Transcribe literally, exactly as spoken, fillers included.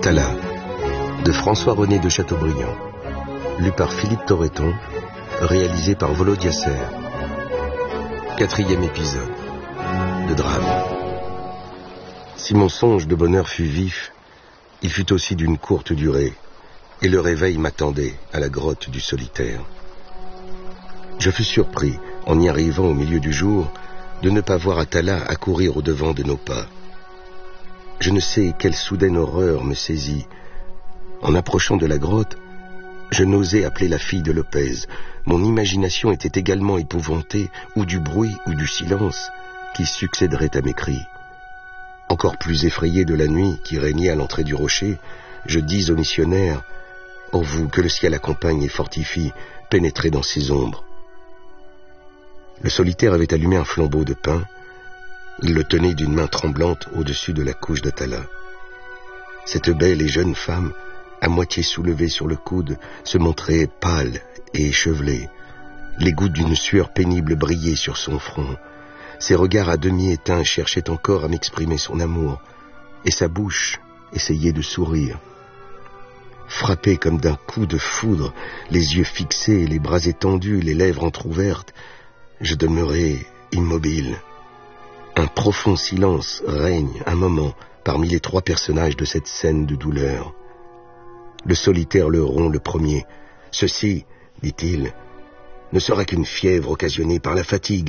Atala, de François-René de Chateaubriand, lu par Philippe Torreton, réalisé par Volodya Ser. Quatrième épisode, de drame. Si mon songe de bonheur fut vif, il fut aussi d'une courte durée, et le réveil m'attendait à la grotte du solitaire. Je fus surpris, en y arrivant au milieu du jour, de ne pas voir Atala accourir au-devant de nos pas. Je ne sais quelle soudaine horreur me saisit. En approchant de la grotte, je n'osais appeler la fille de Lopez. Mon imagination était également épouvantée, ou du bruit ou du silence qui succéderait à mes cris. Encore plus effrayé de la nuit qui régnait à l'entrée du rocher, je dis au missionnaire: « Oh vous, que le ciel accompagne et fortifie, pénétrez dans ces ombres. » Le solitaire avait allumé un flambeau de pain. Il le tenait d'une main tremblante au-dessus de la couche d'Atala. Cette belle et jeune femme, à moitié soulevée sur le coude, se montrait pâle et échevelée. Les gouttes d'une sueur pénible brillaient sur son front. Ses regards à demi éteints cherchaient encore à m'exprimer son amour, et sa bouche essayait de sourire. Frappé comme d'un coup de foudre, les yeux fixés, les bras étendus, les lèvres entr'ouvertes, je demeurai immobile. Un profond silence règne un moment parmi les trois personnages de cette scène de douleur. Le solitaire le rompt le premier. « Ceci, dit-il, ne sera qu'une fièvre occasionnée par la fatigue.